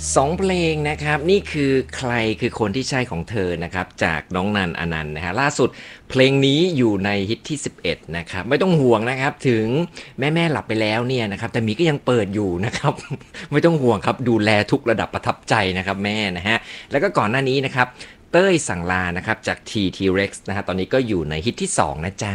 2เพลงนะครับนี่คือใครคือคนที่ใช่ของเธอนะครับจากน้องนันอนันต์นะฮะล่าสุดเพลงนี้อยู่ในฮิตที่11นะครับไม่ต้องห่วงนะครับถึงแม่หลับไปแล้วเนี่ยนะครับแต่มีก็ยังเปิดอยู่นะครับไม่ต้องห่วงครับดูแลทุกระดับประทับใจนะครับแม่นะฮะแล้วก็ก่อนหน้านี้นะครับเต้ยสั่งลานะครับจาก T-Rex นะฮะตอนนี้ก็อยู่ในฮิตที่2นะจ๊ะ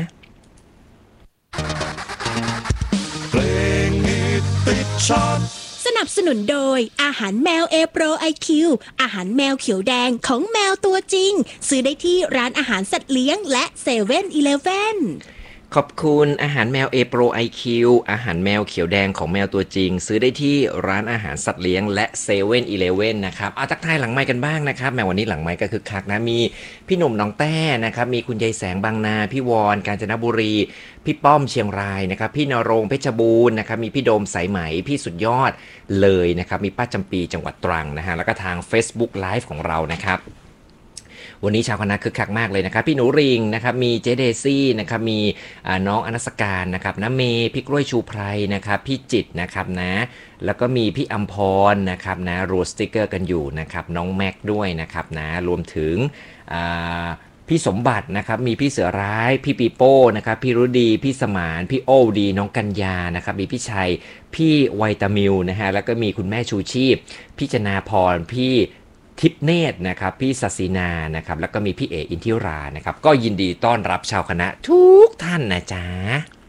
เพลงฮิตติดชาร์ตสนับสนุนโดยอาหารแมวเอโปรไอคิวอาหารแมวเขียวแดงของแมวตัวจริงซื้อได้ที่ร้านอาหารสัตว์เลี้ยงและเซเว่นอีเลฟเว่นขอบคุณอาหารแมว A Pro IQ อาหารแมวเขียวแดงของแมวตัวจริงซื้อได้ที่ร้านอาหารสัตว์เลี้ยงและเซเว่นอีเลฟเว่นนะครับเอาทักทายหลังไมค์กันบ้างนะครับแมววันนี้หลังไมค์ก็คือคักนะมีพี่หนุ่มน้องแต้นะครับมีคุณยายแสงบางนาพี่วอนกาญจนบุรีพี่ป้อมเชียงรายนะครับพี่นรงค์เพชรบูรณ์นะครับมีพี่โดมสายไหมพี่สุดยอดเลยนะครับมีป้าจำปีจังหวัดตรังนะฮะแล้วก็ทาง Facebook Live ของเรานะครับ วันนี้ชาวคณะคึกคักมากเลยนะครับพี่หนูริงนะครับมีเจเดซี่นะครับมีน้องอนัสการนะครับน้าเมย์พี่กล้วยชูไพรนะครับพี่จิตนะครับนะแล้วก็มีพี่อัมพรนะครับนะรัวสติกเกอร์กันอยู่นะครับน้องแม็กด้วยนะครับนะรวมถึงพี่สมบัตินะครับมีพี่เสือร้ายพี่ปีโป้นะครับพี่รุดีพี่สมานพี่โอดีน้องกัญญานะครับมีพี่ชัยพี่ไวตามิลนะฮะแล้วก็มีคุณแม่ชูชีพพี่จนาพรพี่ทิพเนตรนะครับพี่ศศินานะครับแล้วก็มีพี่เออินทิรานะครับก็ยินดีต้อนรับชาวคณะทุกท่านนะจ๊ะ